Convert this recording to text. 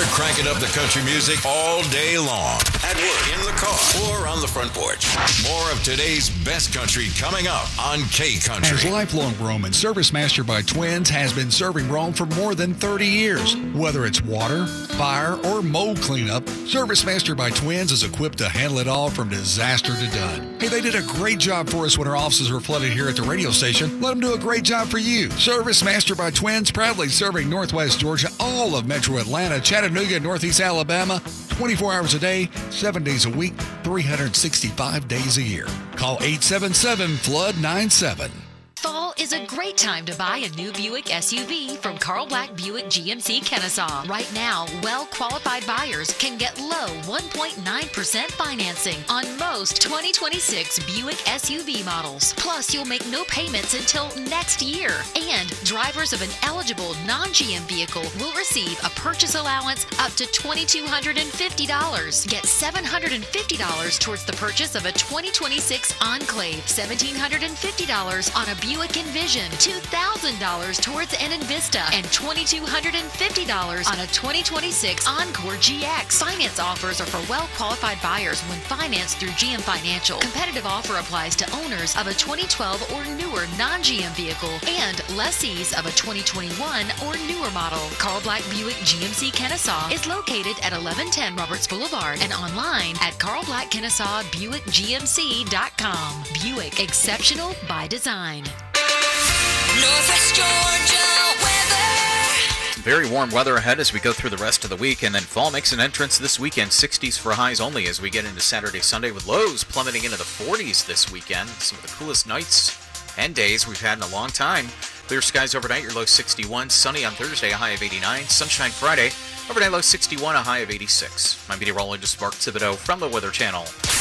cranking up the country music all day long. At work, in the car, or on the front porch. More of today's best country coming up on K-Country. As lifelong Roman, Service Master by Twins has been serving Rome for more than 30 years. Whether it's water, fire, or mold cleanup, Service Master by Twins is equipped to handle it all from disaster to done. Hey, they did a great job for us when our offices were flooded here at the radio station. Let them do a great job for you. Service Master by Twins, proudly serving Northwest Georgia, all of Metro Atlanta, Chattanooga, and Northeast Alabama, 24 hours a day, 7 days a week, 365 days a year. Call 877-FLOOD-97. Fall is a great time to buy a new Buick SUV from Carl Black Buick GMC Kennesaw. Right now, well-qualified buyers can get low 1.9% financing on most 2026 Buick SUV models. Plus, you'll make no payments until next year. And drivers of an eligible non-GM vehicle will receive a purchase allowance up to $2,250. Get $750 towards the purchase of a 2026 Enclave, $1,750 on a Buick Envision, $2,000 towards an Envista, and $2,250 on a 2026 Encore GX. Finance offers are for well-qualified buyers when financed through GM Financial. Competitive offer applies to owners of a 2012 or newer non-GM vehicle and lessees of a 2021 or newer model. Carl Black Buick GMC Kennesaw is located at 1110 Roberts Boulevard and online at carlblackkennesawbuickgmc.com. Buick, exceptional by design. Northwest Georgia weather. Very warm weather ahead as we go through the rest of the week, and then fall makes an entrance this weekend. 60s for highs only as we get into Saturday, Sunday, with lows plummeting into the 40s this weekend. Some of the coolest nights and days we've had in a long time. Clear skies overnight, your low 61. Sunny on Thursday, a high of 89. Sunshine Friday, overnight low 61, a high of 86. I'm meteorologist Mark Thibodeau from the Weather Channel.